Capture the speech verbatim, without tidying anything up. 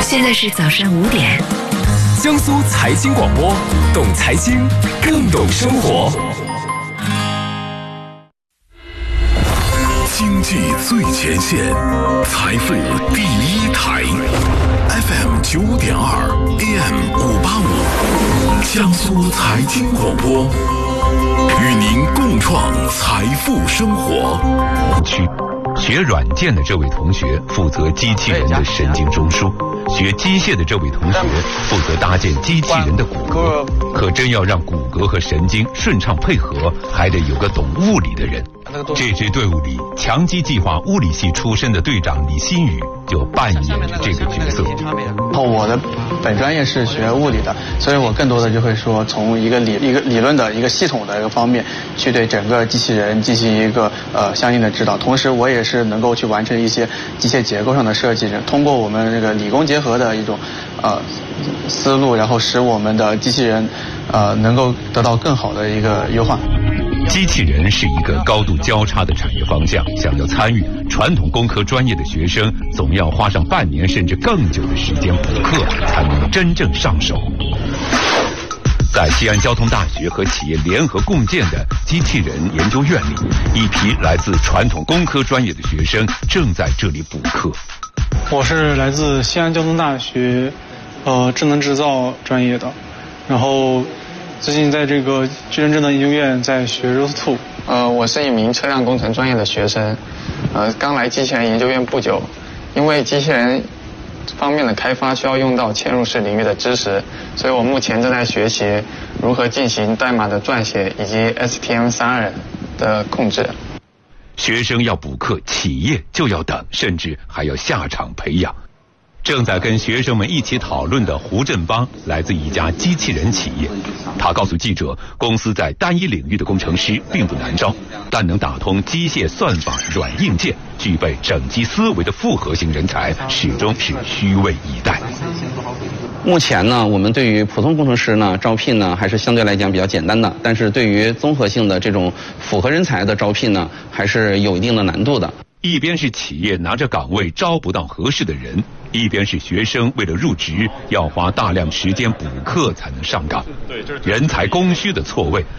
现在是早上五点。 江苏财经广播，懂财经，更懂生活。 经济最前线，财富第一台 ，F M 九点二 ，A M 五八五，江苏财经广播，与您共创财富生活。 区学软件的这位同学负责机器人的神经中枢，学机械的这位同学负责搭建机器人的骨骼。可真要让骨骼和神经顺畅配合，还得有个懂物理的人。这支队伍里，强基计划物理系出身的队长李新宇就扮演着这个角色。 我的本专业是学物理的，所以我更多的就会说从一个理一个理论的一个系统的一个方面去对整个机器人进行一个呃相应的指导。同时，我也是能够去完成一些机械结构上的设计，通过我们这个理工结合的一种呃思路，然后使我们的机器人呃能够得到更好的一个优化。 机器人是一个高度交叉的产业方向，想要参与传统工科专业的学生，总要花上半年甚至更久的时间补课，才能真正上手。在西安交通大学和企业联合共建的机器人研究院里，一批来自传统工科专业的学生正在这里补课。 我是来自西安交通大学，呃，智能制造专业的，然后最近在这个巨人智能研究院在学 R O S S 二。 呃，我是一名车辆工程专业的学生，呃，刚来机器人研究院不久，因为机器人方面的开发需要用到嵌入式领域的知识，所以我目前正在学习如何进行代码的撰写以及 S T M 三十二 的控制。 学生要补课，企业就要等，甚至还要下场培养。正在跟学生们一起讨论的胡振邦来自一家机器人企业，他告诉记者，公司在单一领域的工程师并不难招，但能打通机械算法软硬件，具备整机思维的复合型人才始终是虚位以待。 目前呢，我们对于普通工程师呢招聘呢还是相对来讲比较简单的，但是对于综合性的这种复合人才的招聘呢，还是有一定的难度的。 一边是企业拿着岗位招不到合适的人，一边是学生为了入职要花大量时间补课才能上岗，人才供需的错位